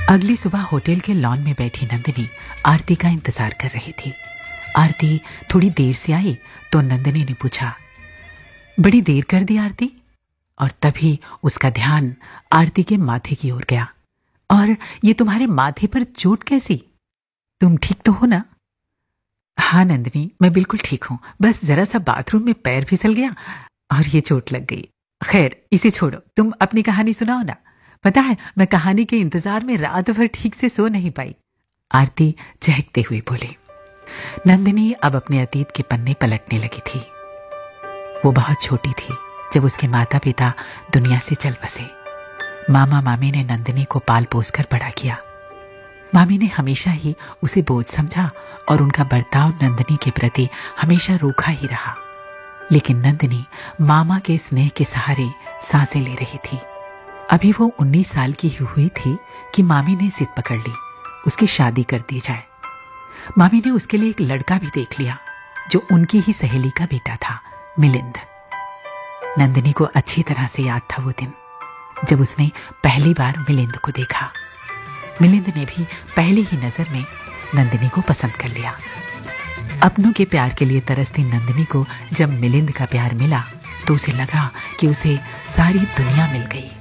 अगली सुबह होटल के लॉन में बैठी नंदिनी आरती का इंतजार कर रही थी। आरती थोड़ी देर से आई तो नंदिनी ने पूछा, बड़ी देर कर दी आरती? और तभी उसका ध्यान आरती के माथे की ओर गया। और ये तुम्हारे माथे पर चोट कैसी? तुम ठीक तो हो ना? हाँ नंदिनी, मैं बिल्कुल ठीक हूं, बस जरा सा बाथरूम में पैर फिसल गया और ये चोट लग गई। खैर इसे छोड़ो, तुम अपनी कहानी सुनाओ ना। पता है, मैं कहानी के इंतजार में रात भर ठीक से सो नहीं पाई। आरती चहकते हुए बोली। नंदिनी अब अपने अतीत के पन्ने पलटने लगी थी। वो बहुत छोटी थी जब उसके माता पिता दुनिया से चल बसे। मामा मामी ने नंदिनी को पाल पोस कर बड़ा किया। मामी ने हमेशा ही उसे बोझ समझा और उनका बर्ताव नंदिनी के प्रति हमेशा रूखा ही रहा। लेकिन नंदिनी मामा के स्नेह के सहारे सांसें ले रही थी। अभी वो 19 साल की हुई थी कि मामी ने जिद पकड़ ली, उसकी शादी कर दी जाए। मामी ने उसके लिए एक लड़का भी देख लिया जो उनकी ही सहेली का बेटा था, मिलिंद। नंदिनी को अच्छी तरह से याद था वो दिन जब उसने पहली बार मिलिंद को देखा। मिलिंद ने भी पहली ही नजर में नंदिनी को पसंद कर लिया। अपनों के प्यार के लिए तरसती नंदिनी को जब मिलिंद का प्यार मिला तो उसे लगा कि उसे सारी दुनिया मिल गई।